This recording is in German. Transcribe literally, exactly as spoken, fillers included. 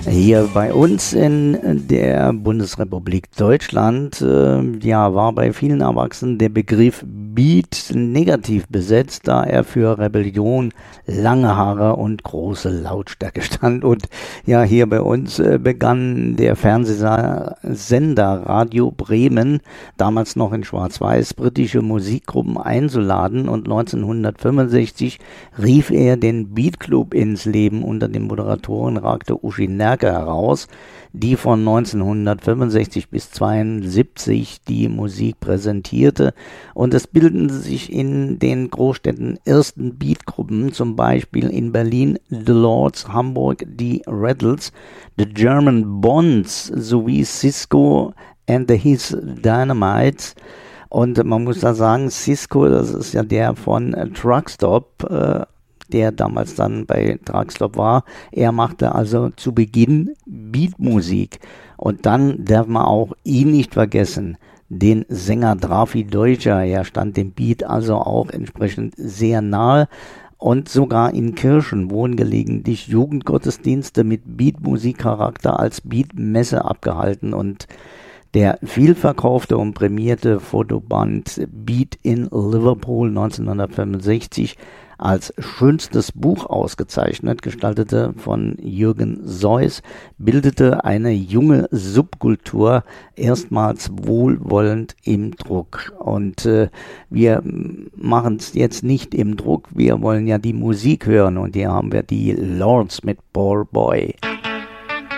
Hier bei uns in der Bundesrepublik Deutschland äh, ja, war bei vielen Erwachsenen der Begriff Beat negativ besetzt, da er für Rebellion, lange Haare und große Lautstärke stand. Und ja, hier bei uns äh, begann der Fernsehsender Radio Bremen, damals noch in Schwarz-Weiß, britische Musikgruppen einzuladen, und neunzehnhundertfünfundsechzig rief er den Beat Club ins Leben. Unter den Moderatoren ragte Uschi Nerke heraus, die von neunzehnhundertfünfundsechzig bis zweiundsiebzig die Musik präsentierte, und es bildeten sich in den Großstädten ersten Beatgruppen, zum Beispiel in Berlin The Lords, Hamburg die Rattles, The German Bonds sowie Cisco and the His Dynamite. Und man muss da sagen, Cisco, das ist ja der von Truckstop, äh, der damals dann bei Truckstop war. Er machte also zu Beginn Beatmusik. Und dann darf man auch ihn nicht vergessen, den Sänger Drafi Deutscher. Er stand dem Beat also auch entsprechend sehr nahe. Und sogar in Kirchen wurden gelegentlich Jugendgottesdienste mit Beatmusikcharakter als Beatmesse abgehalten. Und der vielverkaufte und prämierte Fotoband Beat in Liverpool neunzehnhundertfünfundsechzig, als schönstes Buch ausgezeichnet, gestaltete von Jürgen Seuss, bildete eine junge Subkultur erstmals wohlwollend im Druck. Und äh, wir machen es jetzt nicht im Druck, wir wollen ja die Musik hören, und hier haben wir die Lords mit Poor Boy.